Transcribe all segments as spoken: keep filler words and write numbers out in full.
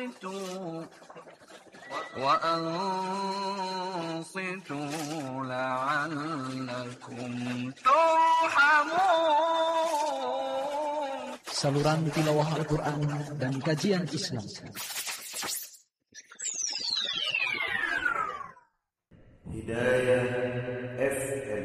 وأنصتوا لعلكم ترحمون. Saluran tilawah Al-Quran dan kajian Islam. Hidayah F M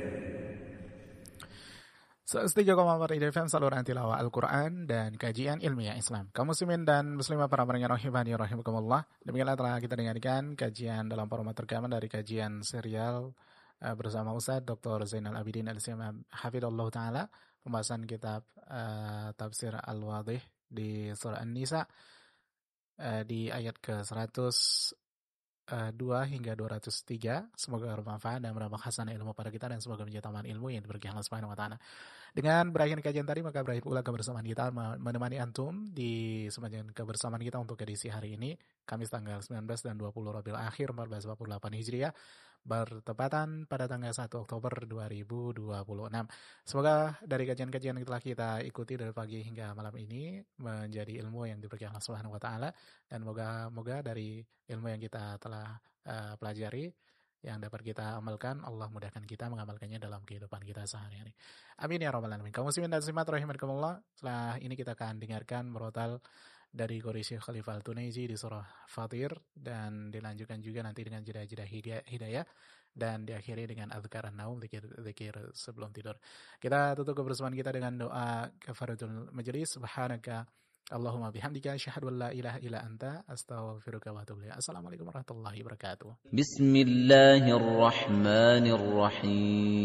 seratus tiga koma empat Hidayah F M, saluran tilawah Al-Quran dan kajian ilmiah Islam. Kaum muslimin dan muslimah para pendengar rahimani rahimakumullah. Demikianlah telah kita dengarkan kajian dalam format rekaman dari kajian serial uh, bersama Ustaz Doktor Zainal Abidin Al-Islam Hafidhullah Ta'ala. Pembahasan kitab uh, Tafsir Al-Wadih di surah An-Nisa uh, di ayat ke seratus dua hingga dua ratus tiga. Semoga bermanfaat dan menambah hasanah ilmu pada kita, dan semoga menjadi taman ilmu yang diberkahi Allah Subhanahu wa taala. Dengan berakhir kajian tadi, maka berakhir pula kebersamaan kita menemani antum di sepanjang kebersamaan kita untuk edisi hari ini, Kamis tanggal sembilan belas dan dua puluh Rabiul Akhir empat belas empat puluh delapan Hijriah, bertepatan pada tanggal satu Oktober dua ribu dua puluh enam. Semoga dari kajian-kajian yang telah kita ikuti dari pagi hingga malam ini menjadi ilmu yang diberkahi Allah Subhanahu wa taala, dan moga-moga dari ilmu yang kita telah uh, pelajari yang dapat kita amalkan, Allah mudahkan kita mengamalkannya dalam kehidupan kita sehari-hari. Amin ya rabbal alamin. Kaum muslimin dan muslimat rahimakumullah. Setelah ini kita akan dengarkan murotal dari Quraisy Khalifah Al-Tunaizi di surah Fatir, dan dilanjutkan juga nanti dengan jeda-jeda hidayah, dan diakhiri dengan azkar an-naum, zikir sebelum tidur. Kita tutup kebersamaan kita dengan doa kafaratul majlis. Subhanaka Allahumma bihamdika asyhadu an la ilaha illa anta astaghfiruka wa atubu ilaik. Assalamualaikum warahmatullahi wabarakatuh. Bismillahirrahmanirrahim.